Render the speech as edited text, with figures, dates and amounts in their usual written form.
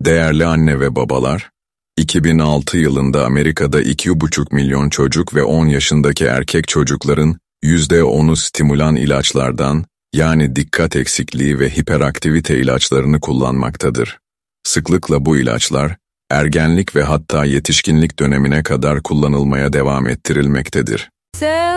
Değerli anne ve babalar, 2006 yılında Amerika'da 2,5 milyon çocuk ve 10 yaşındaki erkek çocukların %10'u stimulan ilaçlardan, yani dikkat eksikliği ve hiperaktivite ilaçlarını kullanmaktadır. Sıklıkla bu ilaçlar, ergenlik ve hatta yetişkinlik dönemine kadar kullanılmaya devam ettirilmektedir.